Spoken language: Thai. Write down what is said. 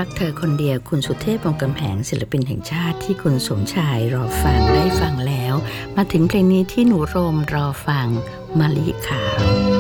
รักเธอคนเดียวคุณสุเทพ วงศ์กำแหงศิลปินแห่งชาติที่คุณสมชายรอฟังได้ฟังแล้วมาถึงเพลงนี้ที่หนูโรมรอฟังมะลิขาว